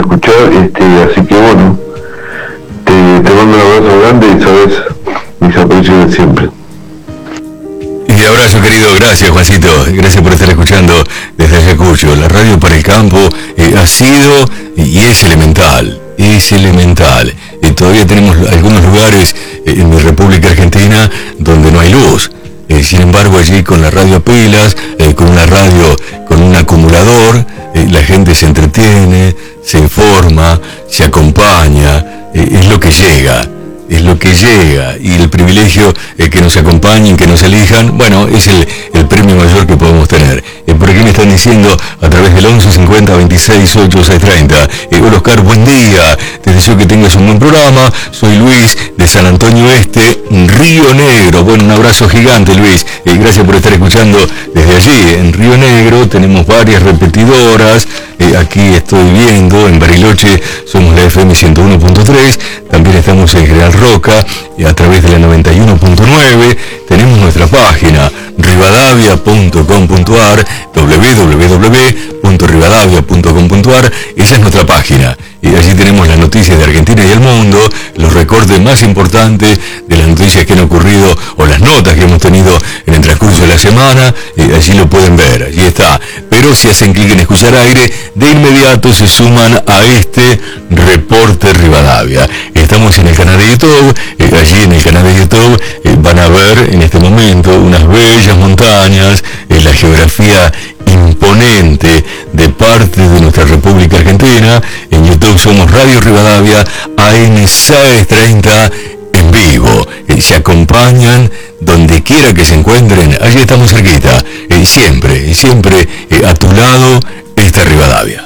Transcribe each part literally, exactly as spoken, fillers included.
escuchar, este, así que bueno, te, te mando un abrazo grande y sabes mis aprecios de siempre. Y abrazo, querido, gracias, Juancito, gracias por estar escuchando desde Ayacucho. La radio para el campo eh, ha sido y es elemental, es elemental. Eh, todavía tenemos algunos lugares eh, en mi República Argentina donde no hay luz. Eh, sin embargo, allí con la radio a pilas, eh, con una radio, con un acumulador, eh, la gente se entretiene, se informa, se acompaña, eh, es lo que llega. Es lo que llega, y el privilegio eh, que nos acompañen, que nos elijan, bueno, es el, el premio mayor que podemos tener. Eh, por aquí me están diciendo a través del once cincuenta veintiséis ocho seis treinta. Eh, hola Oscar, buen día, te deseo que tengas un buen programa. Soy Luis de San Antonio Este, Río Negro. Bueno, un abrazo gigante, Luis. Eh, gracias por estar escuchando desde allí. En Río Negro tenemos varias repetidoras. Eh, aquí estoy viendo, en Bariloche somos la F M ciento uno punto tres, también estamos en General Roca y a través de la noventa y uno punto nueve, tenemos nuestra página rivadavia punto com punto ar, doble u doble u doble u punto rivadavia punto com punto ar, esa es nuestra página. Y allí tenemos las noticias de Argentina y el mundo, los recortes más importantes de las noticias que han ocurrido o las notas que hemos tenido en el transcurso de la semana, y allí lo pueden ver, allí está. Pero si hacen clic en escuchar aire, de inmediato se suman a este reporte Rivadavia. Estamos en el canal de YouTube, eh, allí en el canal de YouTube eh, van a ver en este momento unas bellas montañas, eh, la geografía imponente de parte de nuestra República Argentina. En YouTube somos Radio Rivadavia A M seiscientos treinta en vivo. Eh, se acompañan donde quiera que se encuentren, allí estamos cerquita, eh, siempre, siempre eh, a tu lado está Rivadavia.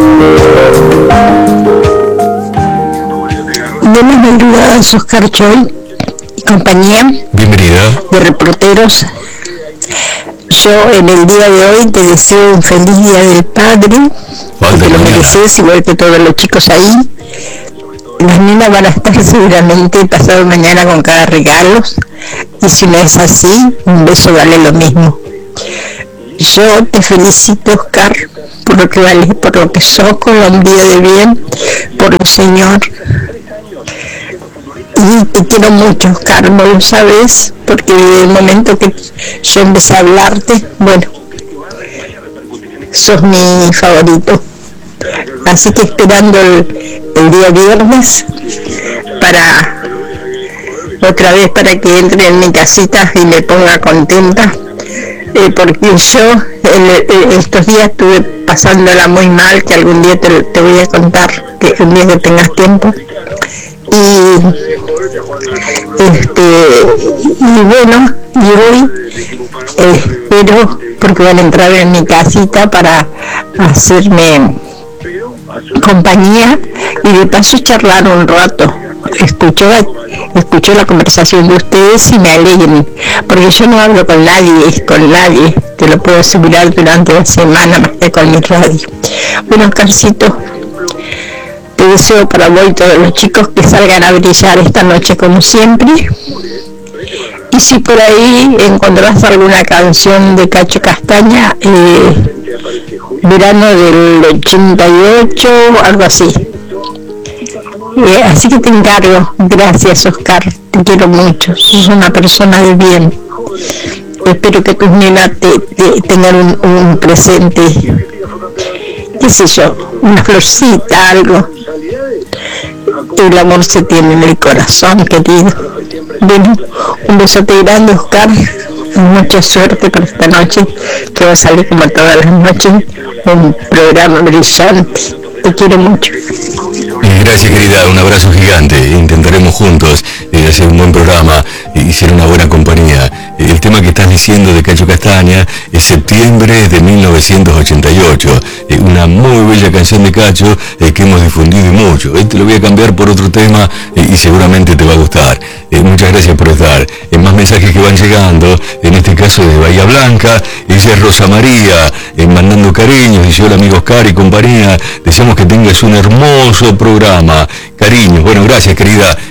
Buenas madrugadas, Oscar Choy y compañía. Bienvenida. De reporteros. Yo en el día de hoy te deseo un feliz Día del Padre, porque lo mereces igual que todos los chicos ahí. Las nenas van a estar seguramente pasado mañana con cada regalo, y si no es así, un beso vale lo mismo. Yo te felicito, Oscar, por lo que vales, por lo que sos, con la envidia de bien, por el Señor. Y te quiero mucho, Oscar, no lo sabes, porque desde el momento que yo empecé a hablarte, bueno, sos mi favorito. Así que esperando el, el día viernes para otra vez para que entre en mi casita y me ponga contenta, eh, porque yo en, en estos días estuve pasándola muy mal, que algún día te, te voy a contar, que un día que tengas tiempo. Y este y bueno, y hoy eh, espero, porque van a entrar en mi casita para hacerme compañía y de paso charlar un rato. Escucho, escucho la conversación de ustedes y me alegren, porque yo no hablo con nadie, con nadie, te lo puedo asegurar durante la semana más que con mi radio. Bueno, Oscarcito, te deseo para vos y todos los chicos que salgan a brillar esta noche como siempre. Y si por ahí encontrás alguna canción de Cacho Castaña, eh, verano del ochenta y ocho, algo así. Eh, así que te encargo. Gracias, Oscar, te quiero mucho, sos una persona de bien. Espero que tus nenas te, te tengan un, un presente, qué sé yo, una florcita, algo. El amor se tiene en el corazón, querido. Bueno, un besote grande, Oscar. Mucha suerte para esta noche, que va a salir como todas las noches, un programa brillante. Te quiero mucho. Gracias, querida, un abrazo gigante. Intentaremos juntos eh, hacer un buen programa y ser una buena compañía. El tema que estás diciendo de Cacho Castaña es Septiembre de mil novecientos ochenta y ocho, eh, una muy bella canción de Cacho eh, que hemos difundido y mucho. Eh, te lo voy a cambiar por otro tema eh, y seguramente te va a gustar. Eh, muchas gracias por estar. Eh, más mensajes que van llegando, en este caso de Bahía Blanca, ella es Rosa María, eh, mandando cariños, dice hola amigo Oscar y compañía, deseamos que tengas un hermoso programa. Cariños, bueno, gracias, querida.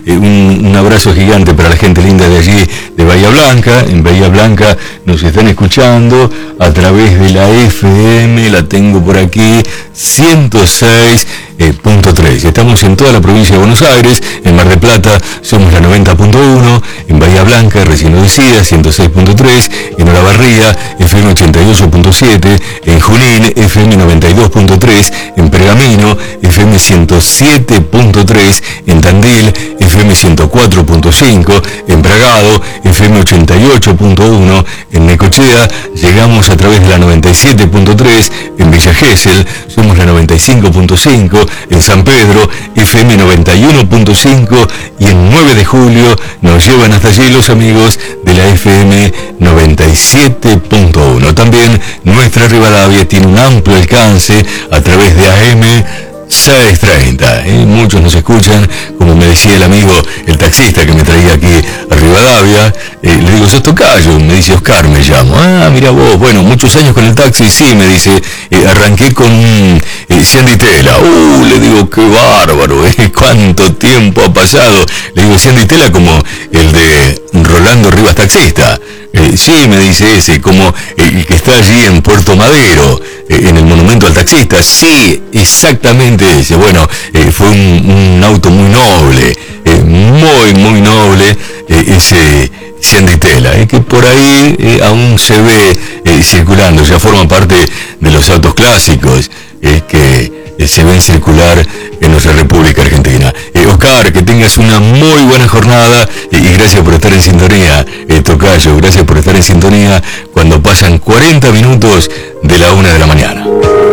eh, un, un abrazo gigante para la gente linda de allí, de Bahía Blanca. En Bahía Blanca nos están escuchando a través de la F M, la tengo por aquí, ciento seis punto tres. Estamos en toda la provincia de Buenos Aires. En Mar del Plata somos la noventa punto uno, en Bahía Blanca, recién lo decía, ciento seis punto tres, en Olavarría, F M ochenta y ocho punto siete, en Junín, F M noventa y dos punto tres, en Pergamino, F M ciento siete punto tres, en Tandil, F M ciento cuatro punto cinco, en Bragado, F M ochenta y ocho punto uno, en Necochea llegamos a través de la noventa y siete punto tres, en Villa Gesell somos la noventa y cinco punto cinco, en San Pedro, F M noventa y uno punto cinco, y en nueve de julio nos llevan hasta allí los amigos de la F M noventa y siete punto uno. También nuestra Rivadavia tiene un amplio alcance a través de A M seiscientos treinta, ¿eh? Muchos nos escuchan, como me decía el amigo, el taxista que me traía aquí a Rivadavia, eh, le digo, sos tocayo, me dice Oscar, me llamo, ah, mira vos, bueno, muchos años con el taxi, sí, me dice, eh, arranqué con eh, Cian Di Tella, uh, le digo, qué bárbaro, eh, cuánto tiempo ha pasado, le digo, Cian Di Tella como el de Rolando Rivas Taxista. Eh, sí, me dice ese, como el que está allí en Puerto Madero, eh, en el monumento al taxista. Sí, exactamente ese. Bueno, eh, fue un, un auto muy noble, eh, muy, muy noble, eh, ese Cian Di Tella, eh, que por ahí eh, aún se ve eh, circulando, ya forma parte de los autos clásicos eh, que eh, se ven circular en nuestra República Argentina. Eh, Oscar, que tengas una muy buena jornada eh, y gracias por estar en sintonía, eh, Tocayo, gracias por estar en sintonía cuando pasan cuarenta minutos de la una de la mañana.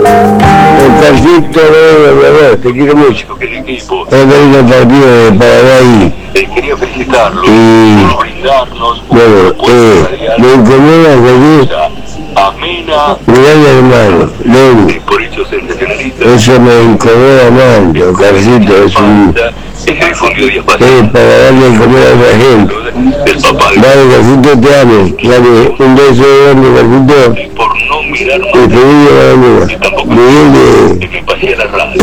Oscarcito, te quiero mucho. El equipo. El partido de Paraguay. Eh, quería felicitarlo. Y por brindarnos bueno, eh, me incomoda que amena, mi hermano, Lenny. Por eso sensacionalista. Eso me incomoda más, Oscarcito, es un... Es que difundió días pasados. Sí, para darle el comer a la gente. Del papá. Dale, Oscarcito, te amo. Dale, un beso grande, Oscarcito. Por no mirar más. Te pedí a la amiga. Y tampoco de... de que pasé a la radio.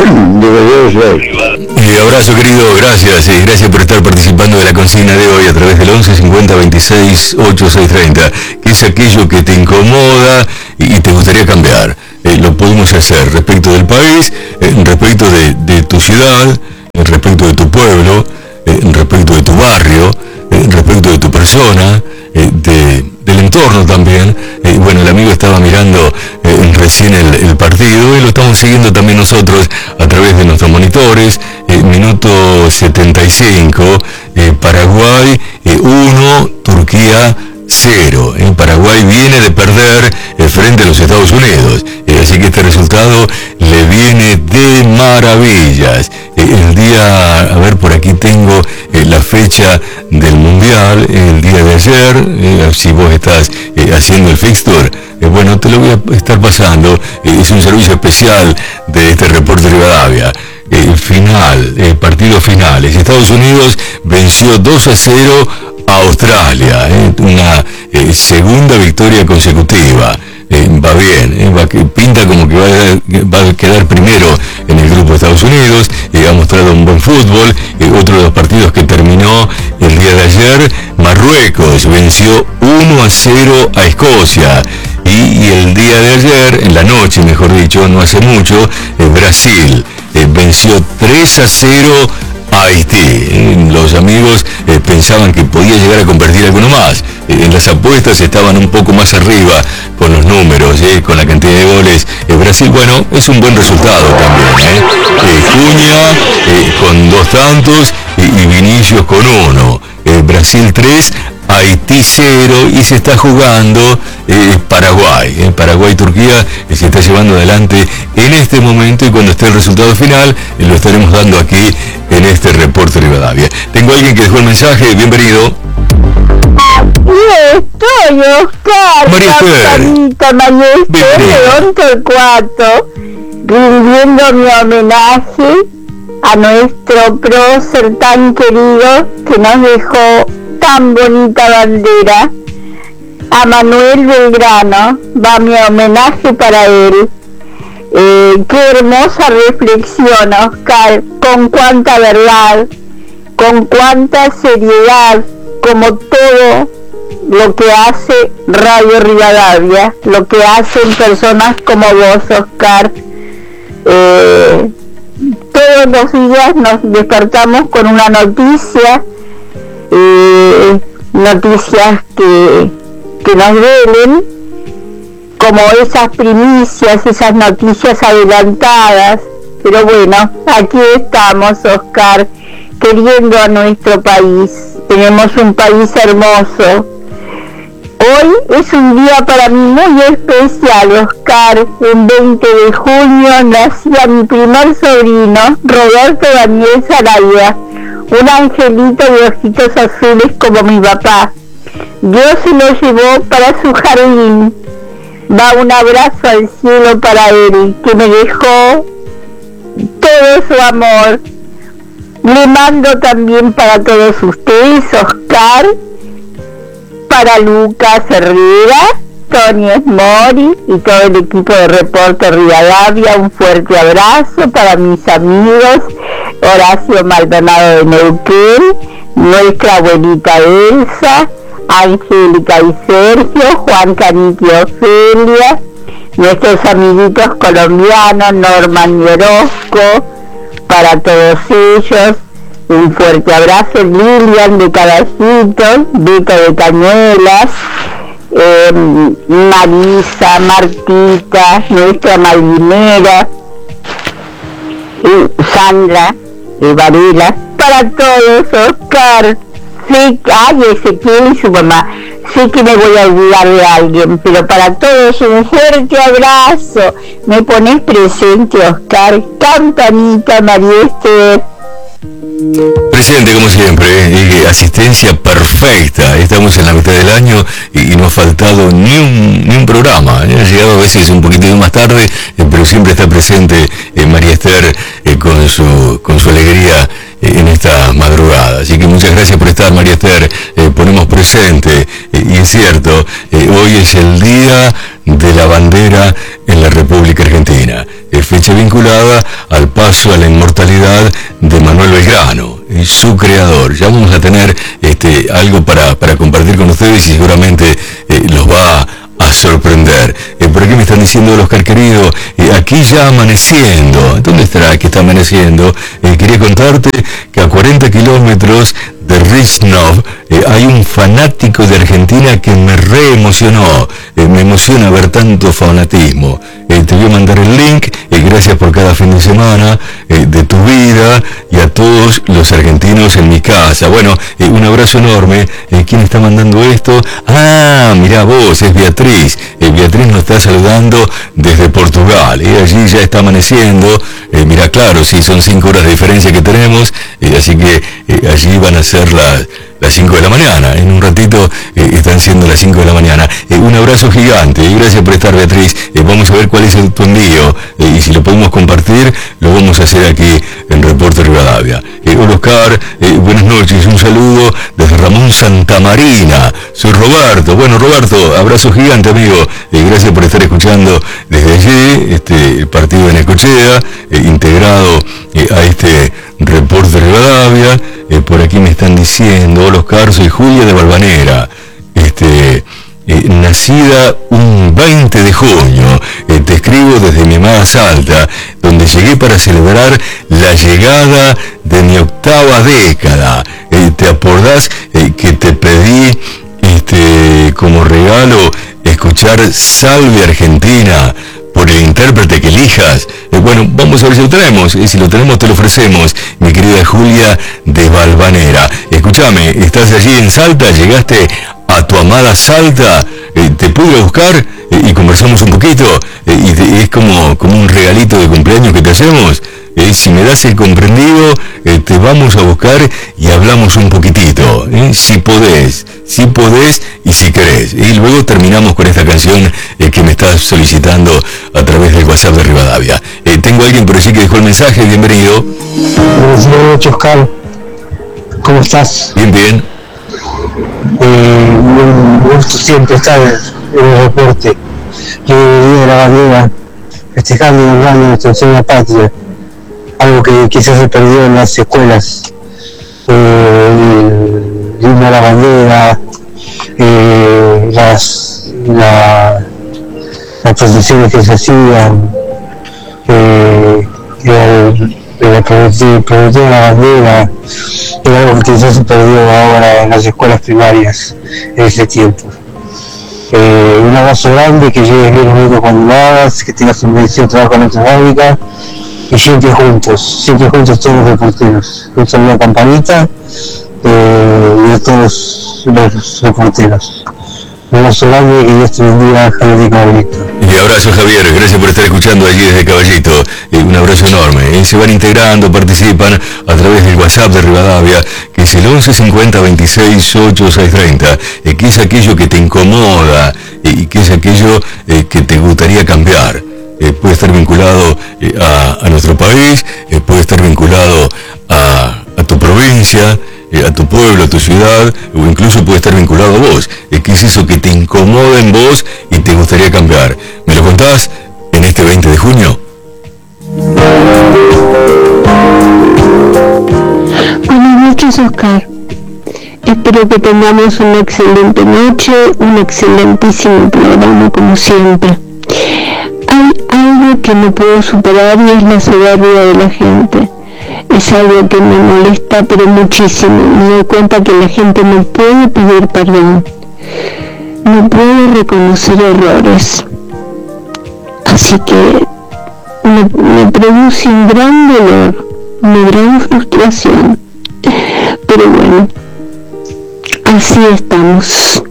De eh, abrazo, querido, gracias. Eh, gracias por estar participando de la consigna de hoy a través del once cincuenta veintiséis ochenta y seis treinta. ¿Qué es aquello que te incomoda y, y te gustaría cambiar? Eh, lo podemos hacer respecto del país, eh, respecto de, de tu ciudad, eh, respecto de tu pueblo, eh, respecto de tu barrio, eh, respecto de tu persona, eh, de, del entorno también. Eh, bueno, el amigo estaba mirando eh, recién el, el partido y lo estamos siguiendo también nosotros a través de nuestros monitores. Eh, minuto setenta y cinco, eh, Paraguay uno, eh, Turquía cero. En Paraguay viene de perder eh, frente a los Estados Unidos, eh, así que este resultado le viene de maravillas. Eh, el día, a ver, por aquí tengo eh, la fecha del Mundial, el día de ayer, eh, si vos estás eh, haciendo el fixture, eh, bueno, te lo voy a estar pasando, eh, es un servicio especial de este reporte de Rivadavia. Eh, final, eh, partidos finales. Estados Unidos venció dos a cero a Australia, eh, una eh, segunda victoria consecutiva. Eh, va bien, eh, va que, pinta como que va a, va a quedar primero en el grupo de Estados Unidos, eh, ha mostrado un buen fútbol. Eh, otro de los partidos que terminó el día de ayer, Marruecos venció uno a cero a Escocia. Y, y el día de ayer, en la noche mejor dicho, no hace mucho, eh, Brasil eh, venció tres a cero a Haití. Eh, los amigos eh, pensaban que podía llegar a convertir alguno más. Eh, en las apuestas estaban un poco más arriba con los números, eh, con la cantidad de goles. Eh, Brasil, bueno, es un buen resultado también. Eh. Eh, Cunha eh, con dos tantos y, y Vinicius con uno. Eh, Brasil tres, Haití cero, y se está jugando eh, Paraguay. Eh, Paraguay-Turquía eh, se está llevando adelante en este momento, y cuando esté el resultado final eh, lo estaremos dando aquí en este reporte Rivadavia. Tengo a alguien que dejó el mensaje, bienvenido. Aquí estoy, Oscar. María Esther. María Esther de once cuatro, rindiendo mi homenaje a nuestro prócer tan querido que nos dejó tan bonita bandera. A Manuel Belgrano va mi homenaje para él. Eh, qué hermosa reflexión, Oscar, con cuánta verdad, con cuánta seriedad, como todo lo que hace Radio Rivadavia, lo que hacen personas como vos, Oscar. Eh, todos los días nos despertamos con una noticia, eh, noticias que, que nos duelen, como esas primicias, esas noticias adelantadas. Pero bueno, aquí estamos, Oscar, queriendo a nuestro país. Tenemos un país hermoso. Hoy es un día para mí muy especial, Oscar. El veinte de junio nacía mi primer sobrino, Roberto Daniel Sarabia, un angelito de ojitos azules como mi papá. Dios se lo llevó para su jardín. Va un abrazo al cielo para él, que me dejó todo su amor. Le mando también para todos ustedes, Oscar, para Lucas Herrera, Tony Mori y todo el equipo de Reporte Rivadavia, un fuerte abrazo para mis amigos Horacio Maldonado de Neuquén, nuestra abuelita Elsa, Angélica y Sergio, Juan Caniti y Ofelia, nuestros amiguitos colombianos Norman y Orozco, para todos ellos un fuerte abrazo. Lilian de Caballitos, Beto de Cañuelas, eh, Marisa, Martita, nuestra Malvinera, y Sandra de Varela, para todos, Oscar. Sé que hay Ezequiel y su mamá, sé que me voy a olvidar de alguien, pero para todos un fuerte abrazo. Me pones presente, Oscar. Campanita, María Esther. Presente como siempre, eh, asistencia perfecta. Estamos en la mitad del año y, y no ha faltado ni un, ni un programa. Eh. Ha llegado a veces un poquito más tarde, eh, pero siempre está presente eh, María Esther eh, con su con su alegría eh, en esta madrugada. Así que muchas gracias por estar, María Esther. Eh, ponemos presente, eh, y es cierto, eh, hoy es el día de la bandera en la República Argentina, eh, fecha vinculada al paso a la inmortalidad de Manuel Belgrano, eh, su creador. Ya vamos a tener este, algo para, para compartir con ustedes y seguramente eh, los va a sorprender. Eh, por aquí me están diciendo, Oscar querido, eh, aquí ya amaneciendo. ¿Dónde estará que está amaneciendo? Eh, quería contarte que a cuarenta kilómetros de Risnov eh, hay un fanático de Argentina que me reemocionó. Eh, me emociona ver tanto fanatismo. Eh, te voy a mandar el link. Eh, gracias por cada fin de semana eh, de tu vida y a todos los argentinos en mi casa. Bueno, eh, un abrazo enorme. Eh, ¿Quién está mandando esto? Ah, mirá vos, es Beatriz. Eh, Beatriz nos está saludando desde Portugal. Eh, allí ya está amaneciendo. Eh, mirá, claro, sí, son cinco horas de diferencia que tenemos. Eh, así que eh, allí van a ser las las cinco de la mañana. En un ratito eh, están siendo las cinco de la mañana. Eh, un abrazo gigante y gracias por estar, Beatriz. Eh, vamos a ver cuál es el, tu envío eh, y si lo podemos compartir, lo vamos a hacer aquí en Reporte Rivadavia. Eh, hola, Oscar, eh, buenas noches, un saludo desde Ramón Santamarina. Soy Roberto. Bueno, Roberto, abrazo gigante, amigo. Eh, gracias por estar escuchando desde allí este, el partido de Necochea, eh, integrado eh, a este Reporte Rivadavia. Eh, por aquí me están diciendo, hola Oscar, soy Julia de Valvanera, este, eh, nacida un veinte de junio, eh, te escribo desde mi amada Salta, donde llegué para celebrar la llegada de mi octava década. Eh, ¿te acordás eh, que te pedí este, como regalo escuchar Salve Argentina por el intérprete que elijas? Eh, bueno, vamos a ver si lo tenemos. Eh, si lo tenemos, te lo ofrecemos, mi querida Julia de Valvanera. Escúchame, estás allí en Salta, llegaste a tu amada Salta, eh, te pude buscar eh, y conversamos un poquito. Eh, y te, es como, como un regalito de cumpleaños que te hacemos. Eh, si me das el comprendido, eh, te vamos a buscar y hablamos un poquitito, eh, si podés, si podés y si querés. Y luego terminamos con esta canción eh, que me estás solicitando a través del WhatsApp de Rivadavia. Eh, tengo a alguien por allí que dejó el mensaje, bienvenido. Buenas noches, Oscar. ¿Cómo estás? Bien, bien. Eh, un gusto siempre estar en el reporte. Y el día de la bandera, festejando y honrando nuestra señora patria. Algo que quizás se perdió en las escuelas eh, el himno a la bandera, eh, las, la, las procesiones que se hacían, eh, el, el proyecto de la bandera, era algo que ya se perdió ahora en las escuelas primarias en ese tiempo. Eh, un abrazo grande, que llegues bien unido cuando lo hagas, que tengas un bendecido trabajo en nuestra fábrica y siempre juntos, siempre juntos todos los reporteros. Un saludo a Campanita eh, y a todos los reporteros. Un abrazo grande y Dios te bendiga, Javier de Caballito. Y abrazo, Javier, gracias por estar escuchando allí desde Caballito. Eh, un abrazo enorme. Eh, se van integrando, participan a través del WhatsApp de Rivadavia, que es el once cincuenta veintiséis ochenta y seis treinta, eh, que es aquello que te incomoda eh, y que es aquello eh, que te gustaría cambiar. Eh, puede estar vinculado eh, a, a nuestro país, eh, puede estar vinculado a, a tu provincia, eh, a tu pueblo, a tu ciudad, o incluso puede estar vinculado a vos. Eh, ¿Qué es eso que te incomoda en vos y te gustaría cambiar? ¿Me lo contás en este veinte de junio? Buenas noches, Oscar. Espero que tengamos una excelente noche, un excelentísimo programa como siempre. Hay algo que no puedo superar y es la soberbia de la gente. Es algo que me molesta pero muchísimo. Me doy cuenta que la gente no puede pedir perdón, no puede reconocer errores. Así que me, me produce un gran dolor, una gran frustración. Pero bueno, así estamos.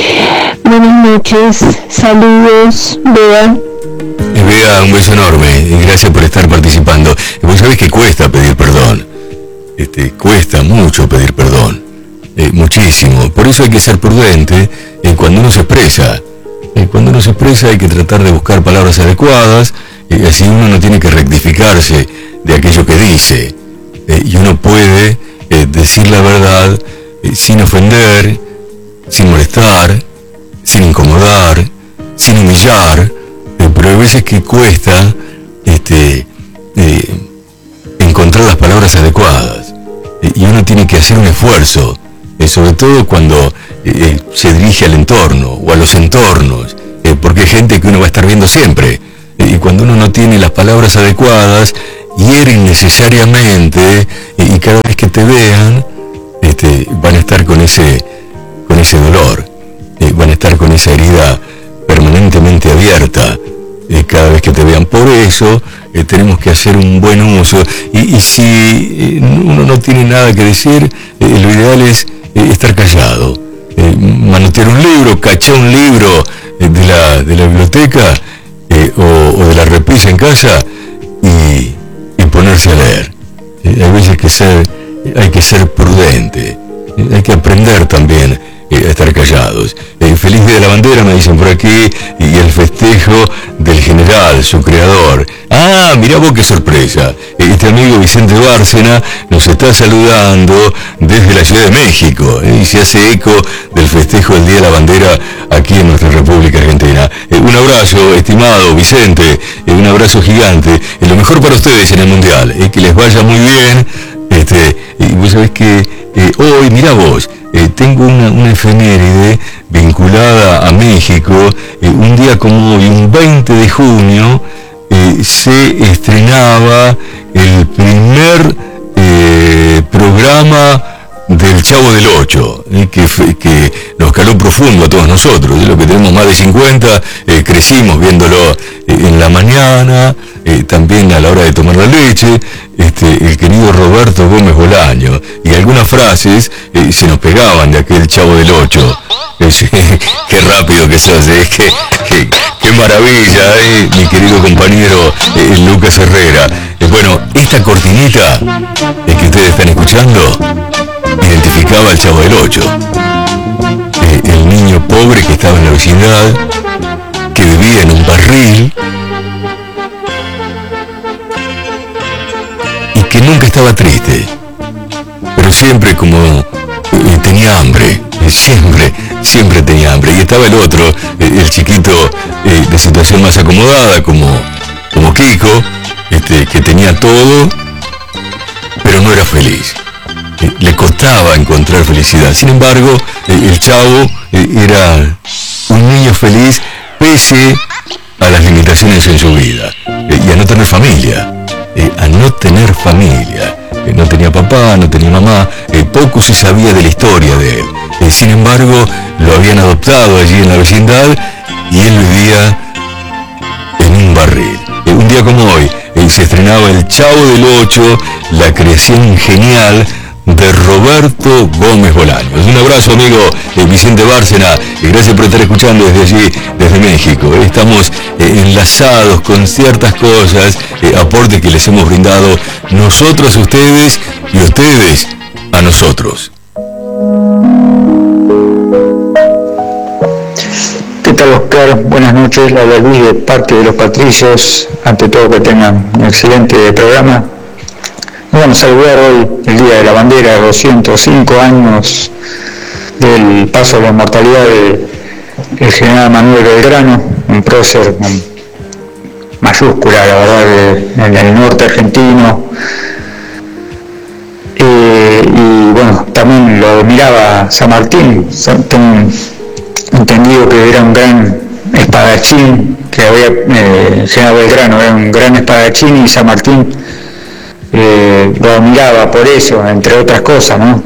Buenas noches, saludos, Bea. Bea, un beso enorme y gracias por estar participando. Vos sabés que cuesta pedir perdón, este, cuesta mucho pedir perdón, eh, muchísimo. Por eso hay que ser prudente eh, cuando uno se expresa. Eh, cuando uno se expresa hay que tratar de buscar palabras adecuadas, eh, así uno no tiene que rectificarse de aquello que dice. Eh, y uno puede eh, decir la verdad eh, sin ofender, sin molestar, sin incomodar, sin humillar. Pero hay veces que cuesta este, eh, encontrar las palabras adecuadas eh, y uno tiene que hacer un esfuerzo, eh, sobre todo cuando eh, se dirige al entorno o a los entornos, eh, porque hay gente que uno va a estar viendo siempre eh, y cuando uno no tiene las palabras adecuadas, hieren necesariamente eh, y cada vez que te vean este, van a estar con ese, con ese dolor, eh, van a estar con esa herida permanentemente abierta eh, cada vez que te vean. Por eso eh, tenemos que hacer un buen uso y, y si eh, uno no tiene nada que decir, eh, lo ideal es eh, estar callado, eh, manotear un libro, cachar un libro eh, de, la, de la biblioteca eh, o, o de la repisa en casa y, y ponerse a leer. Eh, hay veces que ser, hay que ser prudente, eh, hay que aprender también a estar callados. Eh, feliz Día de la Bandera, me dicen por aquí, y el festejo del general, su creador. Ah, mirá vos qué sorpresa. Este amigo Vicente Bárcena nos está saludando desde la Ciudad de México eh, y se hace eco del festejo del Día de la Bandera aquí en nuestra República Argentina. Eh, un abrazo, estimado Vicente, eh, un abrazo gigante. Eh, lo mejor para ustedes en el Mundial, eh, que les vaya muy bien. Este, y vos sabés que eh, hoy, mirá vos, Eh, tengo una, una efeméride vinculada a México. Eh, un día como hoy, un veinte de junio, eh, se estrenaba el primer eh, programa del Chavo del Ocho, eh, que, que nos caló profundo a todos nosotros, de lo que tenemos más de cincuenta, eh, crecimos viéndolo eh, en la mañana, eh, también a la hora de tomar la leche, este, el querido Roberto Gómez Bolaño, y algunas frases eh, se nos pegaban de aquel Chavo del Ocho. Es, eh, qué rápido que sos, eh, qué, qué, qué maravilla, eh, mi querido compañero eh, Lucas Herrera. Eh, bueno, esta cortinita eh, que ustedes están escuchando identificaba al Chavo del Ocho, eh, el niño pobre que estaba en la vecindad, que vivía en un barril y que nunca estaba triste, pero siempre como eh, tenía hambre, eh, siempre, siempre tenía hambre. Y estaba el otro, eh, el chiquito eh, de situación más acomodada, como, como Kiko, este, que tenía todo, pero no era feliz. Eh, le costaba costaba encontrar felicidad. Sin embargo, eh, el Chavo eh, era un niño feliz pese a las limitaciones en su vida eh, y a no tener familia, eh, a no tener familia. Eh, no tenía papá, no tenía mamá, eh, poco se sabía de la historia de él. Eh, sin embargo, lo habían adoptado allí en la vecindad y él vivía en un barril. Eh, un día como hoy eh, se estrenaba El Chavo del Ocho, la creación genial de Roberto Gómez Bolaños. Un abrazo, amigo eh, Vicente Bárcena, y gracias por estar escuchando desde allí, desde México. Eh, estamos eh, enlazados con ciertas cosas, eh, aportes que les hemos brindado nosotros a ustedes y ustedes a nosotros. ¿Qué tal, Oscar? Buenas noches, la Luis de Parque de los Patricios. Ante todo, que tengan un excelente programa. Vamos a saludar hoy el Día de la Bandera, doscientos cinco años del paso a la inmortalidad del general Manuel Belgrano, un prócer con mayúscula, la verdad, de, en el norte argentino. Eh, y bueno, también lo miraba San Martín. Tengo entendido que era un gran espadachín, que había, eh, general Belgrano era un gran espadachín, y San Martín Eh, lo admiraba por eso, entre otras cosas, ¿no?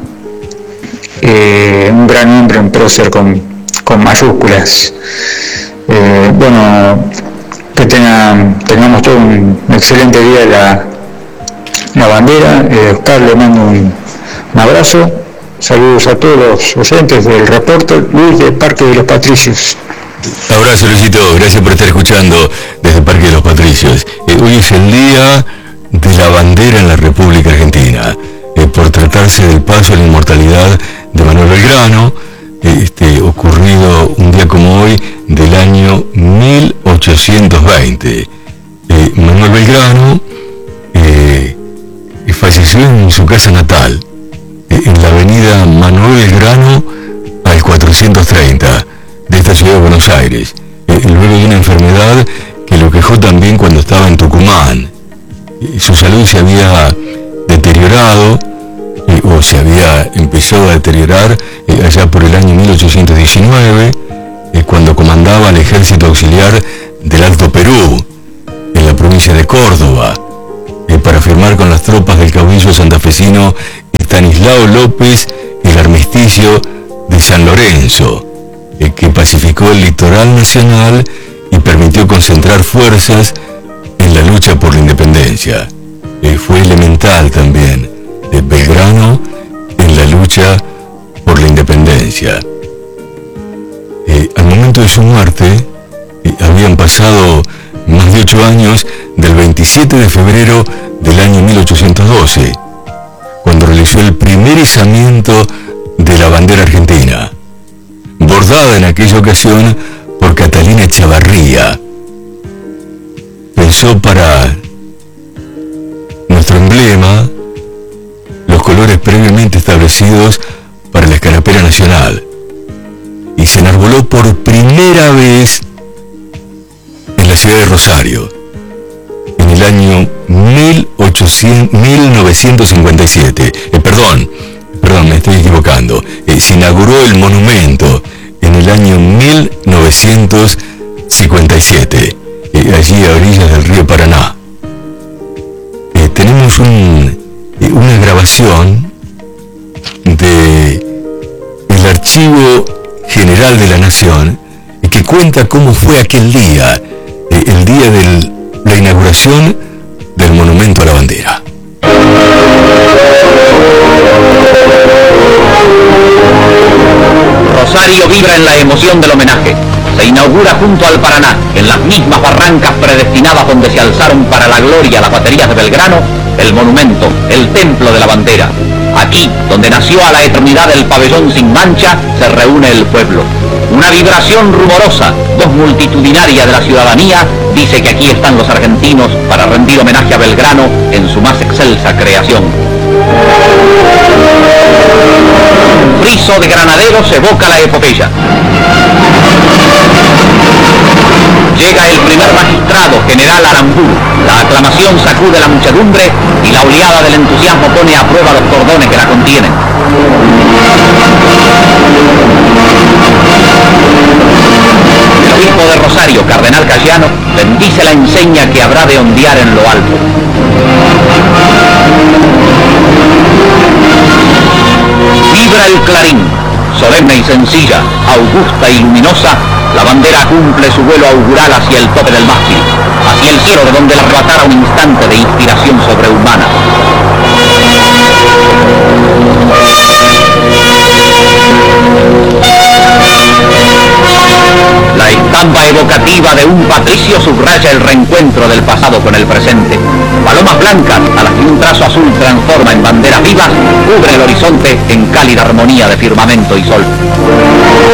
Eh, un gran hombre, un prócer con, con mayúsculas. Eh, bueno, que tengan, tengamos todo un excelente día de la, la bandera. Eh, Oscar, le mando un, un abrazo. Saludos a todos los oyentes del reporte. Luis de Parque de los Patricios. Abrazo, Luisito, gracias por estar escuchando desde Parque de los Patricios. Eh, hoy es el día de la bandera en la República Argentina, eh, por tratarse del paso a la inmortalidad de Manuel Belgrano, eh, este, ocurrido un día como hoy del año mil ochocientos veinte. Eh, Manuel Belgrano eh, falleció en su casa natal, eh, en la avenida Manuel Belgrano al cuatrocientos treinta de esta ciudad de Buenos Aires, eh, luego de una enfermedad que lo quejó también cuando estaba en Tucumán. Su salud se había deteriorado, eh, o se había empezado a deteriorar eh, allá por el año mil ochocientos diecinueve, eh, cuando comandaba el ejército auxiliar del Alto Perú, en la provincia de Córdoba, eh, para firmar con las tropas del caudillo santafesino Estanislao López el armisticio de San Lorenzo, eh, que pacificó el litoral nacional y permitió concentrar fuerzas en la lucha por la independencia. Eh, fue elemental también de Belgrano en la lucha por la independencia. Eh, al momento de su muerte, eh, habían pasado más de ocho años del veintisiete de febrero del año mil ochocientos doce, cuando realizó el primer izamiento de la bandera argentina, bordada en aquella ocasión por Catalina Echavarría. Pensó para nuestro emblema los colores previamente establecidos para la escarapela nacional, y se enarboló por primera vez en la ciudad de Rosario en el año mil novecientos cincuenta y siete. Eh, perdón, perdón, me estoy equivocando. Eh, se inauguró el monumento en el año mil novecientos cincuenta y siete. Allí a orillas del río Paraná. Eh, tenemos un, eh, una grabación de el Archivo General de la Nación, eh, que cuenta cómo fue aquel día, eh, el día de la inauguración del Monumento a la Bandera. Rosario vibra en la emoción del homenaje. Se inaugura junto al Paraná, en las mismas barrancas predestinadas donde se alzaron para la gloria las baterías de Belgrano, el monumento, el templo de la bandera. Aquí, donde nació a la eternidad el pabellón sin mancha, se reúne el pueblo. Una vibración rumorosa, voz multitudinaria de la ciudadanía, dice que aquí están los argentinos para rendir homenaje a Belgrano en su más excelsa creación. Un friso de granaderos evoca la epopeya. Llega el primer magistrado, general Aramburu. La aclamación sacude la muchedumbre y la oleada del entusiasmo pone a prueba los cordones que la contienen. El obispo de Rosario, cardenal Cayano, bendice la enseña que habrá de ondear en lo alto. Vibra el clarín, solemne y sencilla, augusta y luminosa, la bandera cumple su vuelo augural hacia el tope del mástil, hacia el cielo de donde la arrebatara un instante de inspiración sobrehumana. La estampa evocativa de un patricio subraya el reencuentro del pasado con el presente. Palomas blancas, a las que un trazo azul transforma en banderas vivas, cubre el horizonte en cálida armonía de firmamento y sol.